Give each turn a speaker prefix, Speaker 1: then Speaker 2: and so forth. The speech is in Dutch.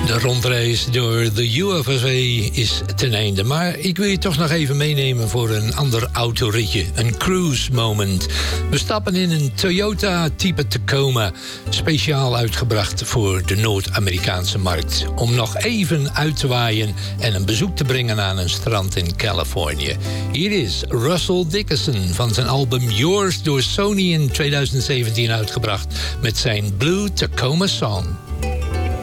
Speaker 1: De rondreis door de USA is ten einde. Maar ik wil je toch nog even meenemen voor een ander autoritje. Een cruise moment. We stappen in een Toyota type Tacoma. Speciaal uitgebracht voor de Noord-Amerikaanse markt. Om nog even uit te waaien en een bezoek te brengen aan een strand in Californië. Hier is Russell Dickerson van zijn album Yours door Sony in 2017 uitgebracht. Met zijn Blue Tacoma Song.